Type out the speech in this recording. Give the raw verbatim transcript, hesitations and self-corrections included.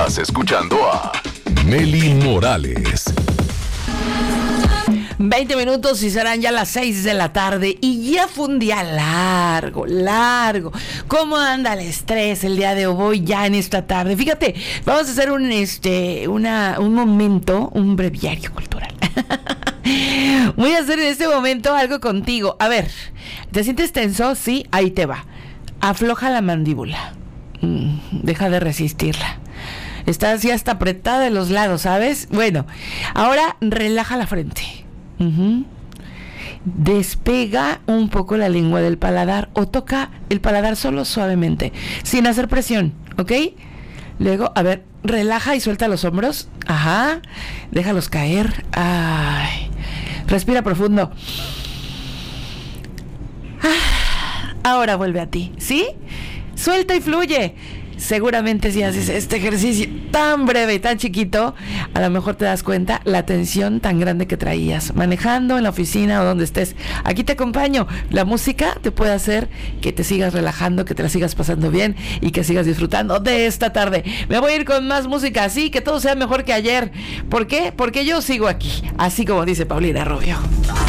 Estás escuchando a Meli Morales. veinte minutos y serán ya las seis de la tarde y ya fue un día largo, largo. ¿Cómo anda el estrés el día de hoy ya en esta tarde? Fíjate, vamos a hacer un este una un momento, un breviario cultural. Voy a hacer en este momento algo contigo. A ver, ¿te sientes tenso? Sí, ahí te va. Afloja la mandíbula. Mm, deja de resistirla. Está así hasta apretada de los lados, ¿sabes? Bueno, ahora relaja la frente. Uh-huh. Despega un poco la lengua del paladar o toca el paladar solo suavemente, sin hacer presión, ¿ok? Luego, a ver, relaja y suelta los hombros. Ajá, déjalos caer. Ay, respira profundo. Ah, ahora vuelve a ti, ¿sí? Suelta y fluye. Seguramente si haces este ejercicio tan breve y tan chiquito, a lo mejor te das cuenta la tensión tan grande que traías manejando en la oficina o donde estés. Aquí te acompaño. La música te puede hacer que te sigas relajando, que te la sigas pasando bien y que sigas disfrutando de esta tarde. Me voy a ir con más música, así que todo sea mejor que ayer. ¿Por qué? Porque yo sigo aquí, así como dice Paulina Rubio.